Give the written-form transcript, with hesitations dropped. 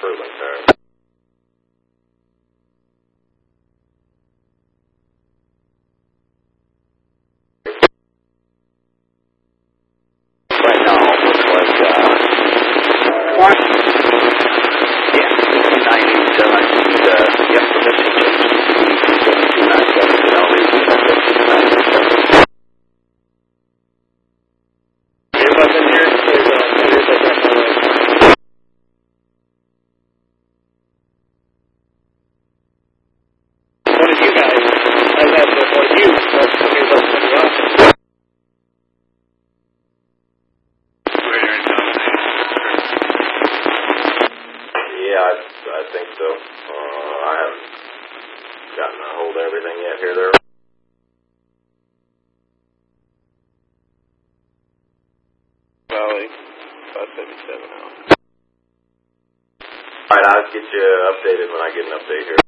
cruising car. Right now, looks like, what? Yeah, 297, I need, yep, the message is 297, you know, maybe 297. If I've been here, one of you guys, I have one of you, that's the news up in the office. Yeah, I think so. I haven't gotten a hold of everything yet here, there. Valley, 577 now. Alright, I'll get you updated when I get an update here.